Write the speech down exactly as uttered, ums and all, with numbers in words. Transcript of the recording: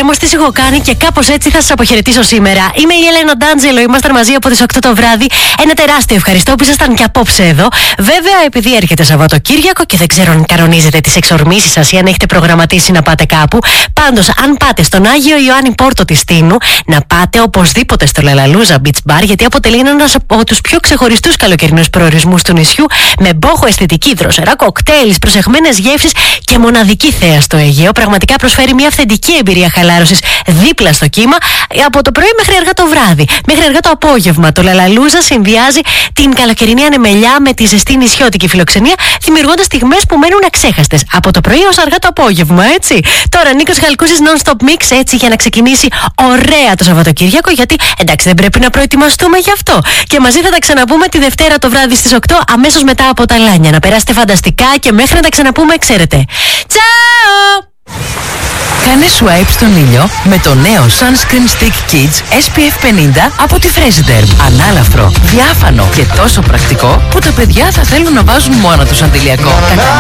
Ρέμος, τι έχω κάνει και κάπως έτσι θα σας αποχαιρετήσω σήμερα. Είμαι η Έλενα Ντάντζελο, ήμασταν μαζί από τις οκτώ το βράδυ. Ένα τεράστιο ευχαριστώ που ήσασταν και απόψε εδώ. Βέβαια, επειδή έρχεται Σαββατοκύριακο και δεν ξέρω αν κανονίζετε τις εξορμήσεις σας ή αν έχετε προγραμματίσει να πάτε κάπου. Πάντως, αν πάτε στον Άγιο Ιωάννη Πόρτο της Τίνου, να πάτε οπωσδήποτε στο Λαλαλούζα Beach Bar, γιατί αποτελεί ένας από τους πιο ξεχωριστούς καλοκαιρινούς προορισμούς του νησιού, με μπόχο αισθητική, δροσερά κοκτέιλ, προσεχμένες γεύσεις και μοναδική θέα στο Αιγαίο. Πραγματικά προσφέρει μια αυθεντική εμπειρία χαλάρωσης δίπλα στο κύμα από το πρωί μέχρι αργά το βράδυ, μέχρι αργά το απόγευμα. Το Λαλαλούζα συνδυάζει την καλοκαιρινή ανεμελιά με τη ζεστή νησιώτικη φιλοξενία, δημιουργώντας στιγμές που μένουν αξέχαστες από το πρωί ως αργά το απόγευμα, έτσι. Τώρα, Νίκος Χαλκούσης non-stop mix, έτσι, για να ξεκινήσει ωραία το Σαββατοκύριακο, γιατί εντάξει, δεν πρέπει να προετοιμαστούμε γι' αυτό. Και μαζί θα τα ξαναπούμε τη Δευτέρα το βράδυ στις οκτώ, αμέσως μετά από τα Λάνια. Να περάσετε φανταστικά και μέχρι να τα ξαναπούμε, ξέρετε. Τσάω! Κάνε swipe στον ήλιο με το νέο Sunscreen Stick Kids ες πι εφ πενήντα από τη Fresiderm. Ανάλαφρο, διάφανο και τόσο πρακτικό που τα παιδιά θα θέλουν να βάζουν μόνα τους αντιλιακό.